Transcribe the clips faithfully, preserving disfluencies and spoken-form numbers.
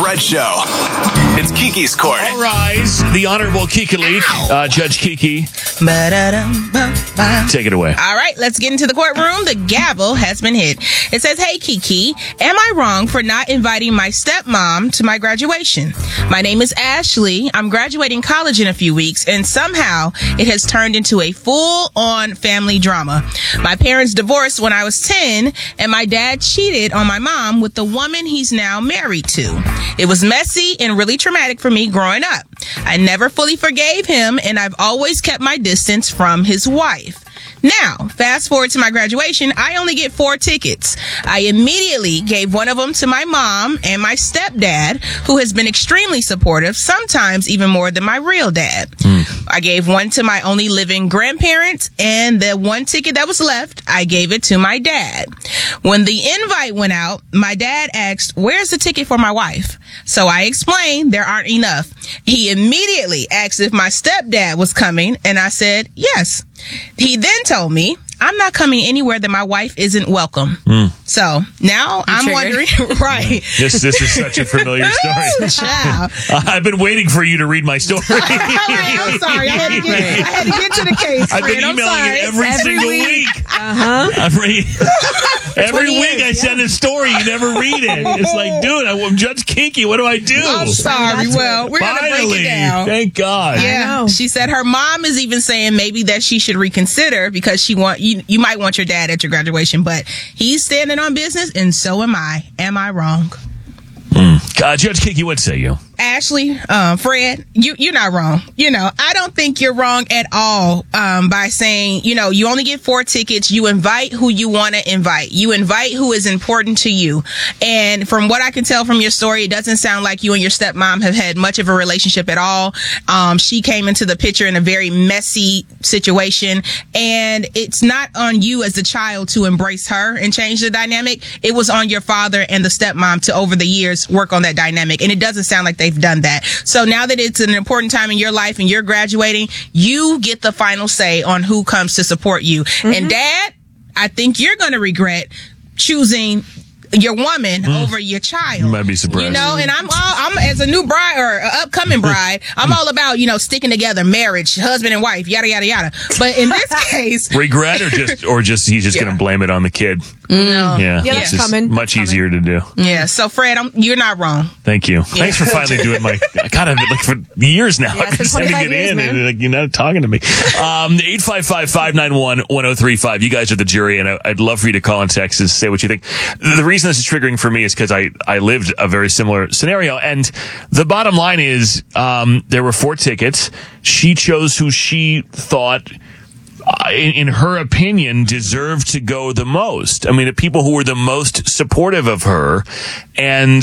Fred Show. It's Kiki's Court. All rise. The Honorable Kiki Leak, uh, Judge Kiki. Take it away. All right, let's get into the courtroom. The gavel has been hit. It says, "Hey, Kiki, am I wrong for not inviting my stepmom to my graduation? My name is Ashley. I'm graduating college in a few weeks, and somehow it has turned into a full-on family drama. My parents divorced when I was ten, and my dad cheated on my mom with the woman he's now married to. It was messy and really traumatic for me growing up. I never fully forgave him, and I've always kept my distance from his wife. Now, fast forward to my graduation, I only get four tickets. I immediately gave one of them to my mom and my stepdad, who has been extremely supportive, sometimes even more than my real dad. Mm. I gave one to my only living grandparents, and the one ticket that was left, I gave it to my dad. When the invite went out, my dad asked, 'Where's the ticket for my wife?' So I explained there aren't enough. He immediately asked if my stepdad was coming, and I said, yes. He then told me, I'm not coming anywhere that my wife isn't welcome. Mm. So now you I'm triggered. wondering, right. This this is such a familiar story. uh, I've been waiting for you to read my story. Right, I'm sorry. I had to get, I had to get to the case. I've been Fred. emailing you every, every single week. week. Uh-huh. Every, every week years, I send yeah. a story. You never read it. It's like, dude, I'm Judge Kiki. What do I do? I'm sorry. Well, we're going to break it down. Thank God. Yeah. She said her mom is even saying maybe that she should reconsider because she want you, you might want your dad at your graduation, but he's standing on business, and so am I. Am I wrong? Mm. Uh, Judge Kiki, what say you? Ashley, um, Fred, you, you're not wrong. You know, I don't think you're wrong at all um, by saying, you know, you only get four tickets. You invite who you want to invite. You invite who is important to you. And from what I can tell from your story, it doesn't sound like you and your stepmom have had much of a relationship at all. Um, she came into the picture in a very messy situation, and it's not on you as the child to embrace her and change the dynamic. It was on your father and the stepmom to, over the years, work on that dynamic. And it doesn't sound like they've done that. So now that it's an important time in your life and you're graduating, you get the final say on who comes to support you. Mm-hmm. And Dad, I think you're going to regret choosing your woman mm. over your child. You might be surprised. You know, and I'm all, I'm as a new bride or a upcoming bride, I'm all about, you know, sticking together, marriage, husband and wife, yada yada yada. But in this case, regret or just or just he's just yeah. going to blame it on the kid. No. Yeah, yeah, that's coming. Much that's easier coming. to do. Yeah. So Fred, I'm, you're not wrong. Thank you. Yeah. Thanks for finally doing my. God, I've been like for years now. Yeah, I've been sending it years, in, man. and like, you're not talking to me. Um, eight five five, five nine one, one oh three five. You guys are the jury, and I, I'd love for you to call and text and say what you think. The reason this is triggering for me is because I I lived a very similar scenario, and the bottom line is um, there were four tickets. She chose who she thought, Uh, in, in her opinion, deserved to go the most. I mean, the people who were the most supportive of her. And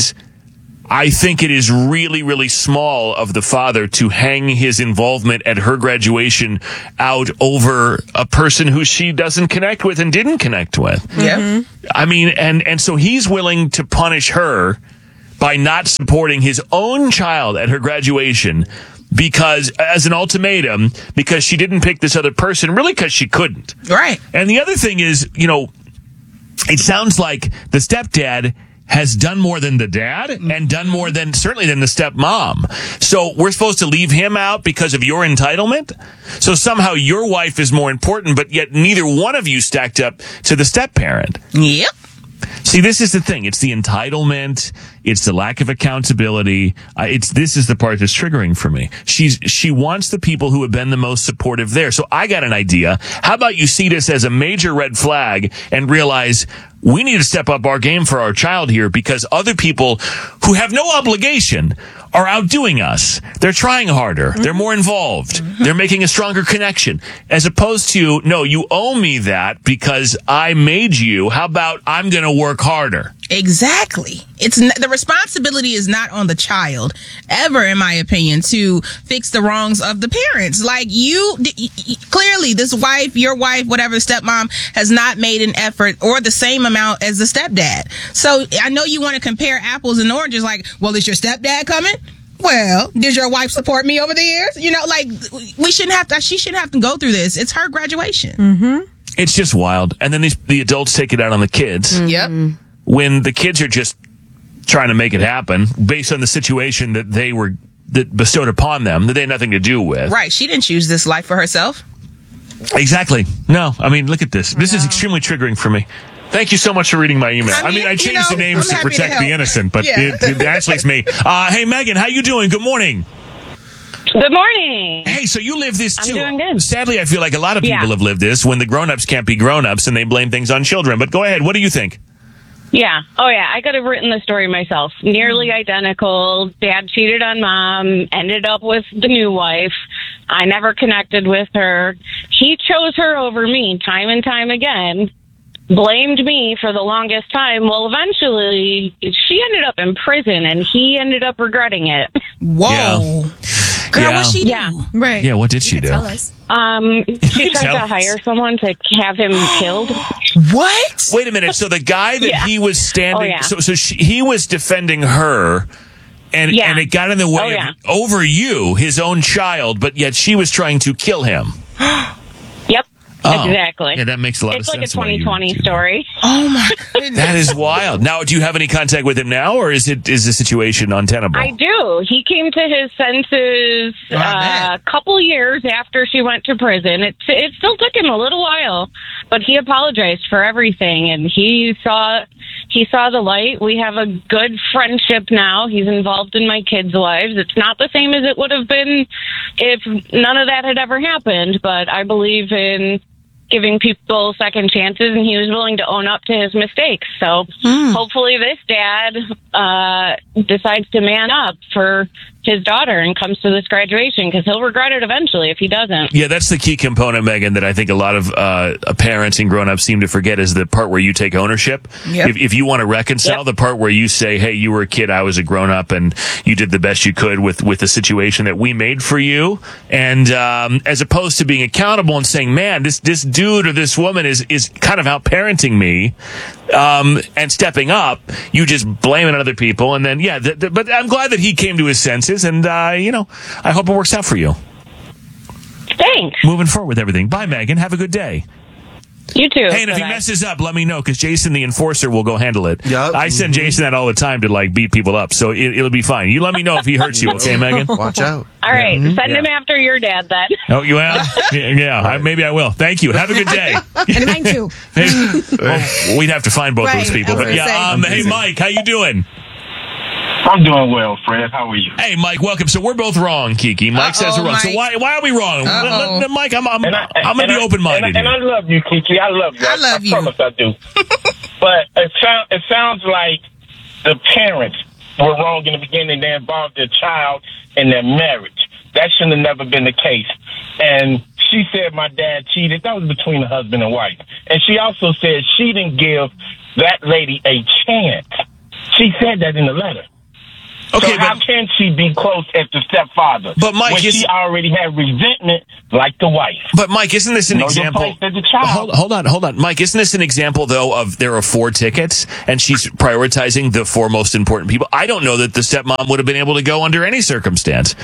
I think it is really, really small of the father to hang his involvement at her graduation out over a person who she doesn't connect with and didn't connect with. Yeah. Mm-hmm. I mean, and, and so he's willing to punish her by not supporting his own child at her graduation because, as an ultimatum, because she didn't pick this other person, really because she couldn't. Right. And the other thing is, you know, it sounds like the stepdad has done more than the dad and done more than, certainly than the stepmom. So we're supposed to leave him out because of your entitlement? So somehow your wife is more important, but yet neither one of you stacked up to the step-parent. Yep. See, this is the thing. It's the entitlement. It's the lack of accountability. Uh, it's this is the part that's triggering for me. She's she wants the people who have been the most supportive there. So I got an idea. How about you see this as a major red flag and realize we need to step up our game for our child here because other people who have no obligation are outdoing us. They're trying harder. Mm-hmm. They're more involved. Mm-hmm. They're making a stronger connection. As opposed to, no, you owe me that because I made you. How about I'm going to work harder? Exactly. It's n- the responsibility is not on the child ever, in my opinion, to fix the wrongs of the parents. Like you, d- y- clearly this wife, your wife, whatever, stepmom has not made an effort or the same amount as the stepdad. So I know you want to compare apples and oranges. Like, well, is your stepdad coming? Well, did your wife support me over the years? You know, like we shouldn't have to, she shouldn't have to go through this. It's her graduation. Mm-hmm. It's just wild. And then these, the adults take it out on the kids. Mm-hmm. Yep. When the kids are just trying to make it happen based on the situation that they were that bestowed upon them that they had nothing to do with. Right. She didn't choose this life for herself. Exactly. No, I mean, look at this. This is extremely triggering for me. Thank you so much for reading my email. I mean, I, mean, I changed you know, the names I'm to protect to the innocent, but yeah. it, it actually it's me. Uh, hey, Megan, how you doing? Good morning. Good morning. Hey, so you live this too. I'm doing good. Sadly, I feel like a lot of people Yeah. have lived this when the grown-ups can't be grown-ups and they blame things on children. But go ahead. What do you think? Yeah. Oh, yeah. I could have written the story myself. Nearly identical. Dad cheated on mom, ended up with the new wife. I never connected with her. He chose her over me time and time again. Blamed me for the longest time. Well, eventually, she ended up in prison, and he ended up regretting it. Whoa. Yeah. Girl, Yeah. what she do? Yeah. Right. Yeah, what did she do? Tell us. Um, she tried Tell to us. hire someone to have him killed. What? Wait a minute. So the guy that Yeah. he was standing, Oh, yeah. so so she, he was defending her, and Yeah. and it got in the way Oh, yeah. of, over you, his own child, but yet she was trying to kill him. Yep. Oh. Exactly. Yeah, that makes a lot It's of like a sense. why twenty you twenty do that. story. Oh my goodness. That is wild. Now, do you have any contact with him now, or is it is the situation untenable? I do. He came to his senses Oh, I uh, bet. a couple years after she went to prison. It it still took him a little while, but he apologized for everything, and he saw he saw the light. We have a good friendship now. He's involved in my kids' lives. It's not the same as it would have been if none of that had ever happened, but I believe in giving people second chances, and he was willing to own up to his mistakes. So hopefully this dad uh, decides to man up for his daughter and comes to this graduation, because he'll regret it eventually if he doesn't. Yeah, that's the key component, Megan, that I think a lot of uh, parents and grown-ups seem to forget is the part where you take ownership. Yep. If, if you want to reconcile, Yep. the part where you say, hey, you were a kid, I was a grown-up, and you did the best you could with, with the situation that we made for you. And um, as opposed to being accountable and saying, man, this, this dude or this woman is, is kind of out-parenting me, um, and stepping up, you just blame it on other people. And then, yeah, th- th- but I'm glad that he came to his senses, and, uh, you know, I hope it works out for you. Thanks. Moving forward with everything. Bye, Megan. Have a good day. You too. Hey, and if he Bye-bye. messes up, let me know, because Jason, the enforcer, will go handle it. Yep. I send Jason that all the time to, like, beat people up, so it, it'll be fine. You let me know if he hurts you, okay, Megan? Watch out. All right, Mm-hmm. send him after your dad then. Oh, you have? Yeah, yeah I, maybe I will. Thank you. Have a good day. And mine too. Hey, well, we'd have to find both Right, those people. I was But gonna yeah, say. um, hey, Mike, how you doing? I'm doing well, Fred. How are you? Hey, Mike, welcome. So we're both wrong, Kiki. Mike Uh-oh, says we're wrong. So Mike. why why are we wrong? Uh-oh. Let- let- Mike, I'm I'm, And I, I'm going to and be I- open-minded And, I- and here. I love you, Kiki. I love you. I love I you. promise I do. But it, sound, it sounds like the parents were wrong in the beginning. They involved their child in their marriage. That shouldn't have never been the case. And she said my dad cheated. That was between the husband and wife. And she also said she didn't give that lady a chance. She said that in the letter. Okay, so how but can she be close as the stepfather? But, Mike, when is- she already had resentment like the wife. But Mike, isn't this an Know your example? place as a child. Hold, hold on, hold on, Mike. Isn't this an example though of there are four tickets and she's prioritizing the four most important people? I don't know that the stepmom would have been able to go under any circumstance.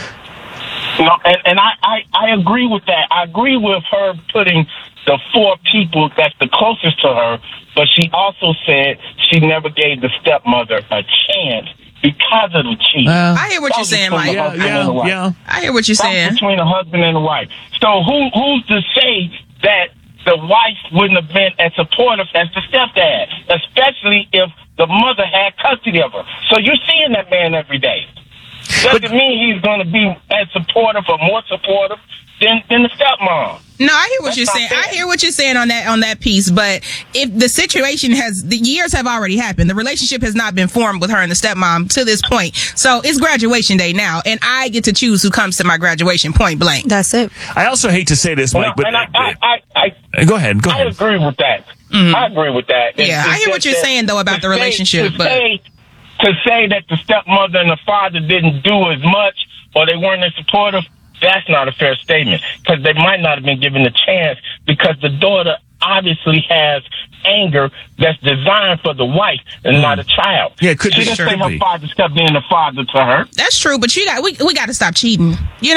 No, and, and I, I, I agree with that. I agree with her putting the four people that's the closest to her, but she also said she never gave the stepmother a chance because of the cheating. Well, I hear what That you're was saying, between Mike. the yeah, husband and the yeah, wife. yeah. I hear what you're That was saying. between a husband and a wife. So who who's to say that the wife wouldn't have been as supportive as the stepdad, especially if the mother had custody of her? So you're seeing that man every day. Doesn't But- mean he's going to be as supportive or more supportive than, than the stepmom. No, I hear what That's you're not saying. fair. I hear what you're saying on that on that piece. But if the situation has the years have already happened, the relationship has not been formed with her and the stepmom to this point. So it's graduation day now, and I get to choose who comes to my graduation. Point blank. That's it. I also hate to say this, Mike, but and I, I, I, I, go ahead, go I ahead. agree with that. I agree with that. It's- Yeah, I it's hear what just you're that saying, though, about to the say- relationship, To but- say, to say that the stepmother and the father didn't do as much or they weren't as supportive, that's not a fair statement, because they might not have been given a chance, because the daughter obviously has anger that's designed for the wife and not a child. Yeah, it could she be, didn't sure say could her be. father stepped being a father to her. That's true, but you got we we got to stop cheating. You know,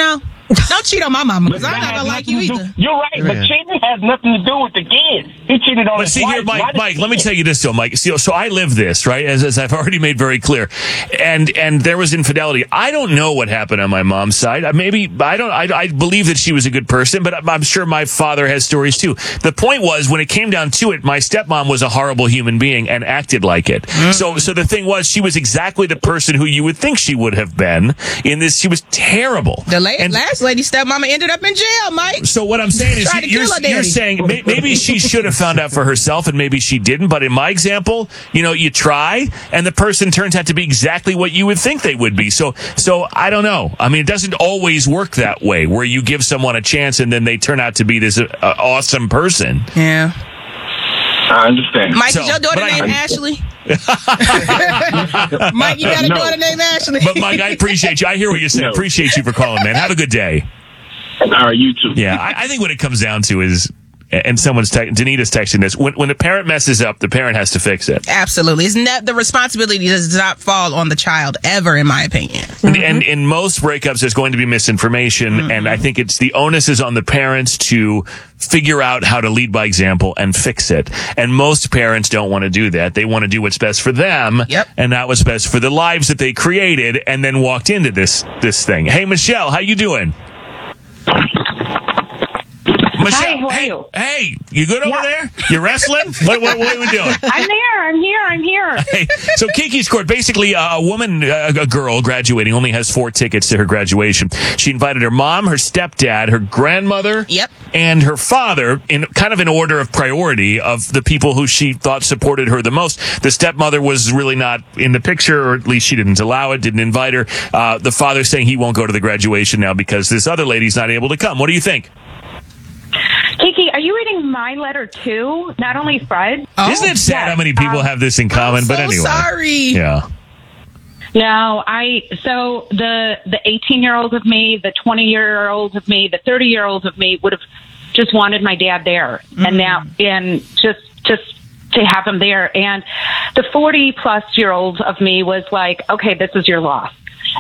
Don't cheat on my mama, because But I'm that not has going to like you nothing to do- either. You're right, but Yeah. cheating has nothing to do with the kids. He cheated on But his see wife. here, Mike, not his Mike, let me kids. tell you this though, Mike. See, so I live this, right? As, as I've already made very clear. And, and there was infidelity. I don't know what happened on my mom's side. Uh, Maybe, I don't, I, I believe that she was a good person, but I'm, I'm sure my father has stories too. The point was, when it came down to it, my stepmom was a horrible human being and acted like it. Mm. So, so the thing was, she was exactly the person who you would think she would have been in this. She was terrible. The la- And- last lady stepmama ended up in jail, Mike. So what I'm saying is, Tried to you're, kill her you're daddy. saying may- maybe she should have found out for herself, and maybe she didn't. But in my example, you know, you try, and the person turns out to be exactly what you would think they would be. So, so I don't know. I mean, it doesn't always work that way, where you give someone a chance and then they turn out to be this uh, awesome person. Yeah. I understand. Mike, So, is your daughter but I- named Ashley? Mike, you got a No. daughter named Ashley? But Mike, I appreciate you. I hear what you're saying. No. Appreciate you for calling, man. Have a good day. All right, you too. Yeah, I, I think what it comes down to is, and someone's te- Danita's texting this, when when a parent messes up, the parent has to fix it. Absolutely. It's not, the responsibility does not fall on the child ever, in my opinion. And, and in most breakups, there's going to be misinformation, Mm-hmm. and I think it's the onus is on the parents to figure out how to lead by example and fix it. And most parents don't want to do that. They want to do what's best for them, Yep. and not what's best for the lives that they created, and then walked into this this thing. Hey, Michelle, how you doing? Michelle, Hi, how are hey, you? hey, you good over Yeah. there? You wrestling? what, what, what are we doing? I'm here. I'm here. I'm here. Hey, so Kiki's Court, basically uh, a woman, uh, a girl graduating, only has four tickets to her graduation. She invited her mom, her stepdad, her grandmother, Yep. and her father, in kind of an order of priority of the people who she thought supported her the most. The stepmother was really not in the picture, or at least she didn't allow it, didn't invite her. Uh, the father saying he won't go to the graduation now because this other lady's not able to come. What do you think? Kiki, are you reading my letter too? Not only Fred? Oh, Isn't it sad yes. how many people Um, have this in common? I'm but so anyway. sorry. Yeah. No, I, so the, the eighteen year old of me, the twenty year old of me, the thirty year old of me would have just wanted my dad there and that, and just, just to have him there. And the forty plus year old of me was like, okay, this is your loss.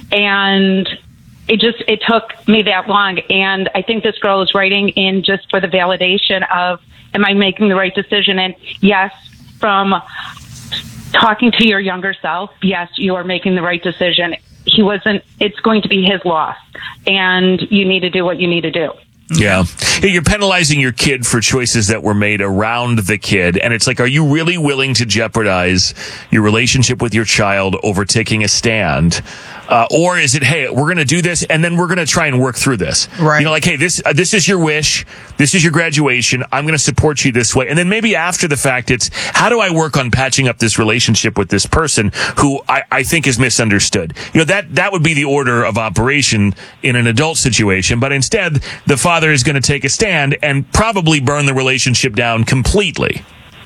And it just, it took me that long. And I think this girl is writing in just for the validation of, am I making the right decision? And yes, from talking to your younger self, yes, you are making the right decision. He wasn't, it's going to be his loss, and you need to do what you need to do. Yeah. Hey, you're penalizing your kid for choices that were made around the kid. And it's like, are you really willing to jeopardize your relationship with your child over taking a stand? Uh, or is it, hey, we're going to do this and then we're going to try and work through this? Right. You know, like, hey, this, uh, this is your wish. This is your graduation. I'm going to support you this way. And then maybe after the fact, it's how do I work on patching up this relationship with this person who I, I think is misunderstood? You know, that, that would be the order of operation in an adult situation. But instead, the father is going to take a stand and probably burn the relationship down completely.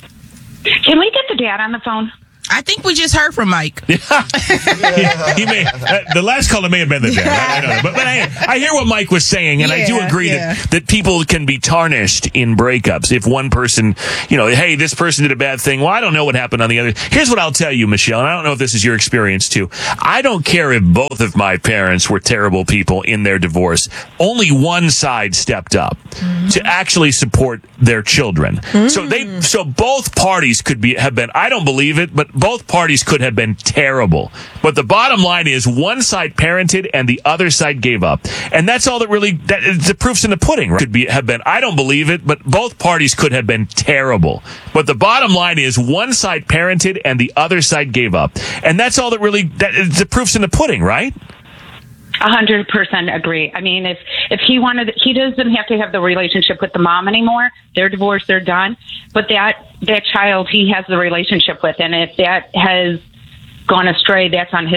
Can we get the dad on the phone? I think we just heard from Mike. he, he may, uh, the last caller may have been the dad. I, I don't know. But, but I, I hear what Mike was saying, and I do Yeah, agree yeah. that, that people can be tarnished in breakups. If one person, you know, hey, this person did a bad thing. Well, I don't know what happened on the other. Here's what I'll tell you, Michelle, and I don't know if this is your experience too. I don't care if both of my parents were terrible people in their divorce. Only one side stepped up mm-hmm. to actually support their children. Mm-hmm. So they, so both parties could be, have been, I don't believe it, but both parties could have been terrible. But the bottom line is one side parented and the other side gave up. And that's all that really, that, the proof's in the pudding, right? Could be, have been, I don't believe it, but both parties could have been terrible. But the bottom line is one side parented and the other side gave up. And that's all that really, that, the proof's in the pudding, right? A hundred percent agree. I mean, if, if he wanted, he doesn't have to have the relationship with the mom anymore. They're divorced, they're done. But that, that child he has the relationship with, and if that has gone astray, that's on his